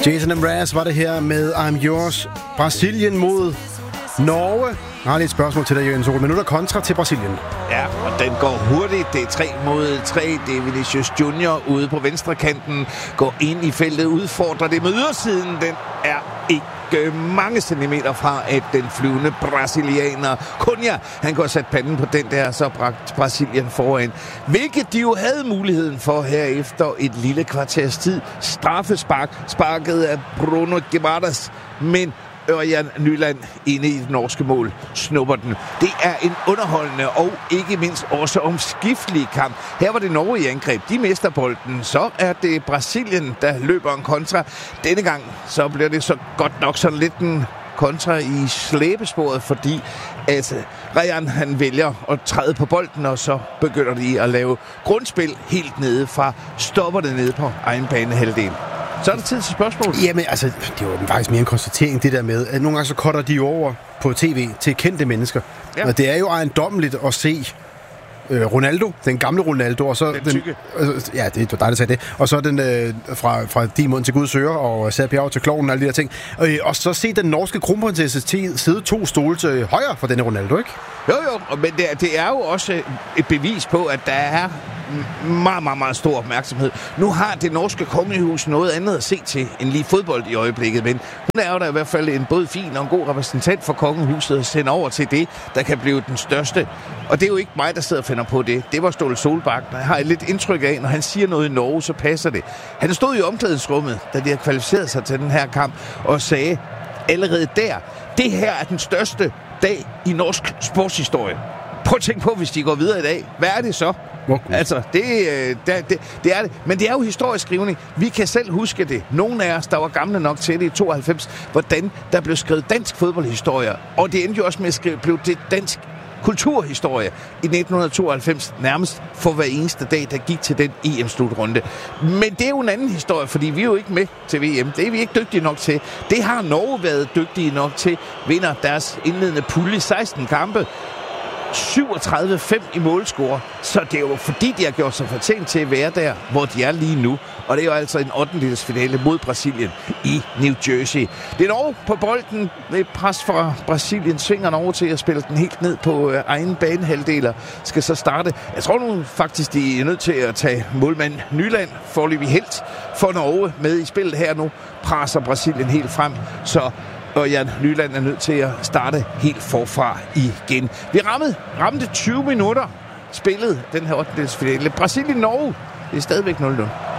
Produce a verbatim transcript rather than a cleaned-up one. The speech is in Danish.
Jason Mraz var det her med I'm Yours. Brasilien mod Norge. Jeg har lige et spørgsmål til dig, Jørgen Sol. Men nu er der kontra til Brasilien. Ja, og den går hurtigt. Det er tre mod tre. Det er Vinicius Junior ude på venstre kanten. Går ind i feltet, udfordrer det med ydersiden. Den er ikke mange centimeter fra, at den flyvende brasilianer Cunha, han går sat panden på den der, så bragt Brasilien foran. Hvilket de jo havde muligheden for her efter et lille kvarters tid. Straffespark, sparket af Bruno Guimarães, men Ørjan Nyland inde i det norske mål snupper den. Det er en underholdende og ikke mindst også omskiftelig kamp. Her var det Norge i angreb. De mister bolden. Så er det Brasilien, der løber en kontra. Denne gang så bliver det så godt nok sådan lidt en kontra i slæbesporet, fordi at Ryan han vælger at træde på bolden, og så begynder de at lave grundspil helt nede fra, stopper det nede på egen banehalvdel. Så er det tid til spørgsmål. Jamen, altså, det var faktisk mere en konstatering, det der med, at nogle gange så cutter de over på tv til kendte mennesker. Ja. Og det er jo ejendommeligt at se øh, Ronaldo, den gamle Ronaldo, og så den, den øh, ja, det var dig, der sagde det. Og så den øh, fra, fra din mund til Guds øre, og Serpia til kloven og alle de der ting. Øh, og så se den norske kronprinsesse sidde to stole til højre for denne Ronaldo, ikke? Jo, jo, men det, det er jo også et bevis på, at der er meget, meget, meget stor opmærksomhed. Nu har det norske kongehus noget andet at se til end lige fodbold i øjeblikket, men hun er jo da i hvert fald en både fin og en god repræsentant for kongehuset at sende over til det, der kan blive den største. Og det er jo ikke mig, der sidder og finder på det. Det var Ståle Solbakken. Jeg har et lidt indtryk af, når han siger noget i Norge, så passer det. Han stod i omklædningsrummet, da de har kvalificeret sig til den her kamp, og sagde allerede der, det her er den største dag i norsk sportshistorie. Prøv at tænke på, hvis de går videre i dag. Hvad er det så? Okay. Altså, det, det, det, det er det. Men det er jo historisk skrivning. Vi kan selv huske det. Nogle af os, der var gamle nok til det i tooghalvfems, hvordan der blev skrevet dansk fodboldhistorie. Og det endte jo også med at skrive, blev det dansk kulturhistorie i nitten tooghalvfems, nærmest for hver eneste dag, der gik til den E M-slutrunde. Men det er jo en anden historie, fordi vi er jo ikke med til V M. Det er vi ikke dygtige nok til. Det har Norge været dygtige nok til. Vinder deres indledende pulje seksten kampe. syvogtredive fem i målscore, så det er jo fordi, de har gjort sig fortjent til at være der, hvor de er lige nu. Og det er jo altså en ottendedelsfinale mod Brasilien i New Jersey. Det er Norge på bolden med pres fra Brasilien. Svinger over til at spille den helt ned på øh, egen banehalvdeler. Skal så starte. Jeg tror nu faktisk, de er nødt til at tage målmand Nyland, foreløbig helt, for Norge med i spillet her nu. Presser Brasilien helt frem, så og Jan Nyland er nødt til at starte helt forfra igen. Vi rammede, ramte tyve minutter spillet den her ottendedelsfinale. Brasilien-Norge, det er stadigvæk nul nul.